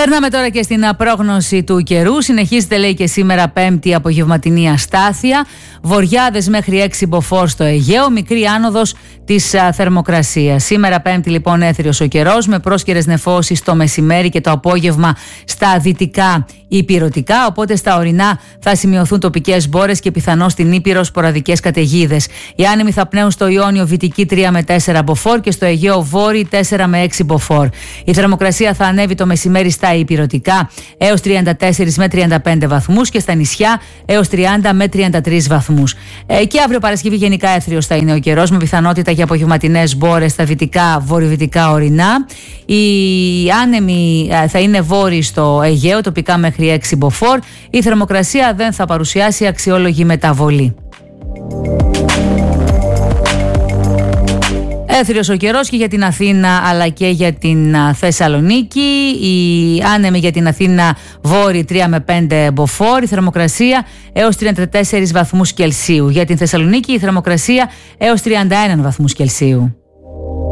Περνάμε τώρα και στην πρόγνωση του καιρού. Συνεχίζεται, λέει, και σήμερα Πέμπτη απογευματινή αστάθεια. Βοριάδες μέχρι 6 μποφόρ στο Αιγαίο, μικρή άνοδος της θερμοκρασίας. Σήμερα Πέμπτη, λοιπόν, έθριος ο καιρός με πρόσκαιρες νεφώσεις το μεσημέρι και το απόγευμα στα δυτικά υπηρωτικά. Οπότε στα ορεινά θα σημειωθούν τοπικές μπόρες και πιθανώς στην Ήπειρο σποραδικές καταιγίδες. Οι άνεμοι θα πνέουν στο Ιόνιο βυτική 3 με 4 μποφόρ και στο Αιγαίο βόρειοι 4 με 6 φόρ. Η θερμοκρασία θα ανέβει το μεσημέρι στα υπηρωτικά έως 34 με 35 βαθμούς και στα νησιά έως 30 με 33 βαθμούς. Και αύριο Παρασκευή γενικά έθριος θα είναι ο καιρός με πιθανότητα για απογευματινές μπόρες στα δυτικά βορειοδυτικά ορεινά. Οι άνεμοι θα είναι βόρειοι στο Αιγαίο, τοπικά μέχρι 6 μποφόρ. Η θερμοκρασία δεν θα παρουσιάσει αξιόλογη μεταβολή. Έθριος ο καιρός και για την Αθήνα αλλά και για την Θεσσαλονίκη. Οι άνεμοι για την Αθήνα βόρειοι 3 με 5 μποφόρ. Η θερμοκρασία έως 34 βαθμούς Κελσίου. Για την Θεσσαλονίκη η θερμοκρασία έως 31 βαθμούς Κελσίου.